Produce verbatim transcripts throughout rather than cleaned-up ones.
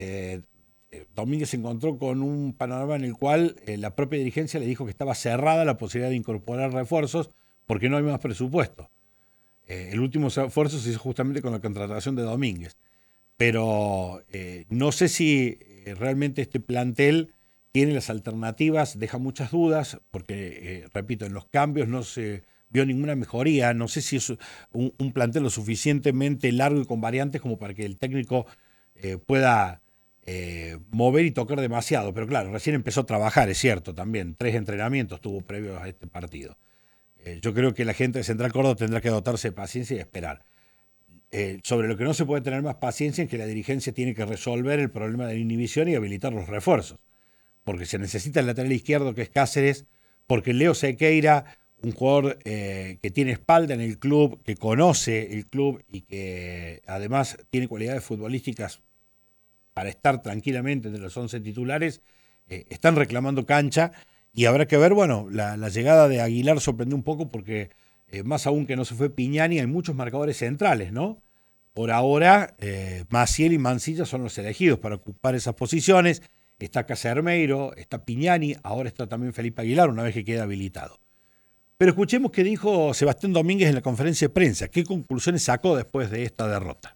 eh, Domínguez se encontró con un panorama en el cual eh, la propia dirigencia le dijo que estaba cerrada la posibilidad de incorporar refuerzos porque no hay más presupuesto. Eh, el último esfuerzo se hizo justamente con la contratación de Domínguez. Pero eh, no sé si eh, realmente este plantel tiene las alternativas, deja muchas dudas, porque, eh, repito, en los cambios no se vio ninguna mejoría. No sé si es un, un plantel lo suficientemente largo y con variantes como para que el técnico eh, pueda eh, mover y tocar demasiado. Pero claro, recién empezó a trabajar, es cierto, también. Tres entrenamientos tuvo previos a este partido. Eh, yo creo que la gente de Central Córdoba tendrá que dotarse de paciencia y esperar. Eh, sobre lo que no se puede tener más paciencia es que la dirigencia tiene que resolver el problema de la inhibición y habilitar los refuerzos. Porque se necesita el lateral izquierdo, que es Cáceres, porque Leo Sequeira, un jugador eh, que tiene espalda en el club, que conoce el club y que además tiene cualidades futbolísticas para estar tranquilamente entre los once titulares, eh, están reclamando cancha y habrá que ver, bueno, la, la llegada de Aguilar sorprendió un poco porque eh, más aún que no se fue Piñani, hay muchos marcadores centrales, ¿no? Por ahora, eh, Maciel y Mancilla son los elegidos para ocupar esas posiciones. Está Casermeiro, está Piñani, ahora está también Felipe Aguilar, una vez que queda habilitado. Pero escuchemos qué dijo Sebastián Domínguez en la conferencia de prensa. ¿Qué conclusiones sacó después de esta derrota?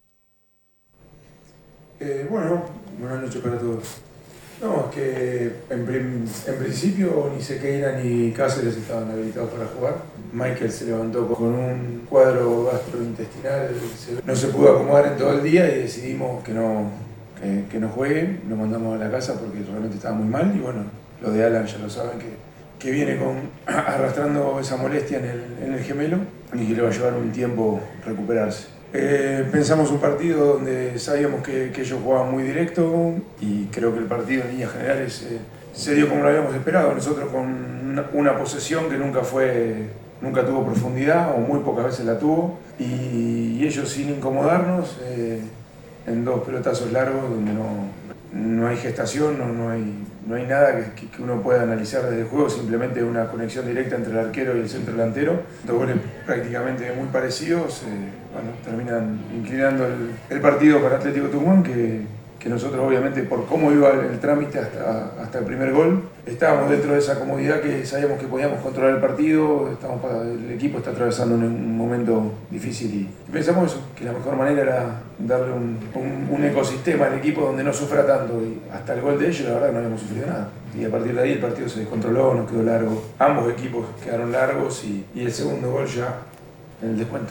Eh, bueno, buenas noches para todos. No, es que en, prim, en principio ni Sequeira ni Cáceres estaban habilitados para jugar. Michael se levantó con un cuadro gastrointestinal, se, no se pudo acomodar en todo el día y decidimos que no, que, que no juegue. Lo mandamos a la casa porque realmente estaba muy mal y bueno, lo de Alan ya lo saben que, que viene con, arrastrando esa molestia en el, en el gemelo y que le va a llevar un tiempo recuperarse. Eh, pensamos un partido donde sabíamos que, que ellos jugaban muy directo y creo que el partido en líneas generales eh, se dio como lo habíamos esperado. Nosotros con una, una posesión que nunca fue, nunca tuvo profundidad o muy pocas veces la tuvo y, y ellos sin incomodarnos eh, en dos pelotazos largos donde no, no hay gestación, no, no, hay, no hay nada que, que uno pueda analizar desde el juego, simplemente una conexión directa entre el arquero y el centro delantero. Dos goles prácticamente muy parecidos, eh, bueno, terminan inclinando el, el partido para Atlético Tucumán, que, que nosotros obviamente por cómo iba el, el trámite hasta, hasta el primer gol, estábamos dentro de esa comodidad que sabíamos que podíamos controlar el partido, estamos para, el equipo está atravesando un, un momento difícil y, y pensamos eso, que la mejor manera era darle un, un, un ecosistema al equipo donde no sufra tanto y hasta el gol de ellos la verdad no habíamos sufrido nada. Y a partir de ahí el partido se descontroló, nos quedó largo, ambos equipos quedaron largos y, y el segundo gol ya en el descuento.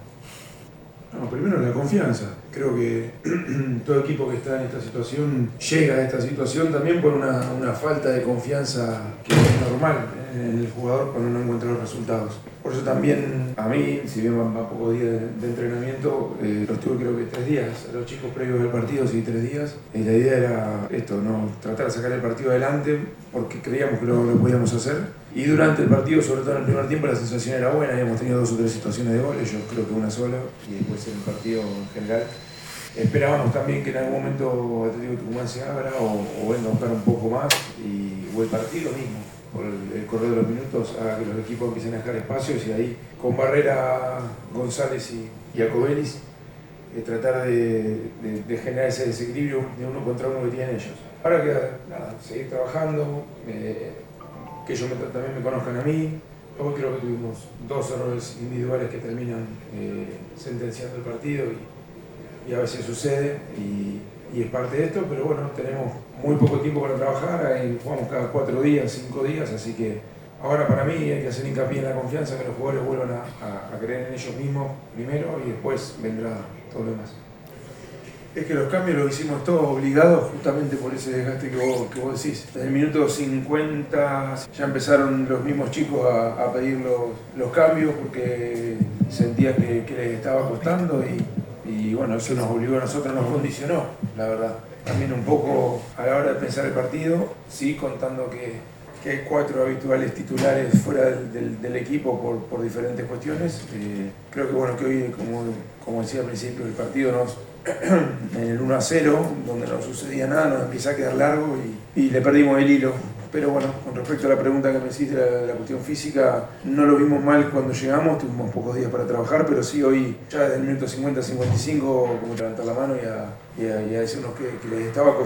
No, primero la confianza. Creo que todo equipo que está en esta situación llega a esta situación también por una, una falta de confianza que es normal en el jugador cuando no encuentra los resultados. Por eso también a mí, si bien van pocos días de, de entrenamiento, eh, los tuve creo que tres días. A los chicos previos del partido sí tres días. Y la idea era esto, ¿no? Tratar de sacar el partido adelante porque creíamos que lo, lo podíamos hacer. Y durante el partido, sobre todo en el primer tiempo, la sensación era buena. Habíamos tenido dos o tres situaciones de goles, yo creo que una sola. Y después en el partido en general esperábamos también que en algún momento Atlético Tucumán se abra o, o venga a buscar un poco más y, o el partido mismo, por el, el correr de los minutos, haga que los equipos empiecen a dejar espacios y ahí con Barrera, González y, y Acobelis eh, tratar de, de, de generar ese desequilibrio de uno contra uno que tienen ellos. Ahora queda nada, seguir trabajando, eh, que ellos me, también me conozcan a mí. Hoy creo que tuvimos dos errores individuales que terminan eh, sentenciando el partido y y a veces sucede y, y es parte de esto, pero bueno, tenemos muy poco tiempo para trabajar, ahí jugamos cada cuatro días, cinco días, así que ahora para mí hay que hacer hincapié en la confianza, que los jugadores vuelvan a, a, a creer en ellos mismos primero y después vendrá todo lo demás. Es que los cambios los hicimos todos obligados justamente por ese desgaste que vos, que vos decís. Desde el minuto cincuenta ya empezaron los mismos chicos a, a pedir los, los cambios porque sentían que, que les estaba costando y Y bueno, eso nos obligó a nosotros, nos condicionó, la verdad. También un poco a la hora de pensar el partido, sí, contando que, que hay cuatro habituales titulares fuera del, del, del equipo por, por diferentes cuestiones. Eh, creo que bueno, que hoy, como, como decía al principio, el partido nos, en el uno a cero, donde no sucedía nada, nos empieza a quedar largo y, y le perdimos el hilo. Pero bueno, con respecto a la pregunta que me hiciste de la, la cuestión física, no lo vimos mal cuando llegamos, tuvimos pocos días para trabajar, pero sí hoy, ya desde el minuto cincuenta a cincuenta y cinco, como levantar la mano y a, y a, y a decirnos que, que les estaba